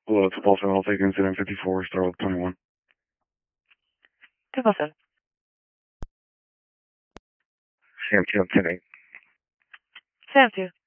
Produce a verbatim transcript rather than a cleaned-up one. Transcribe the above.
Hello, it's Boston. I'll take incident fifty-four, start with twenty-one. two Boston. Sam two, ten eight. Sam two.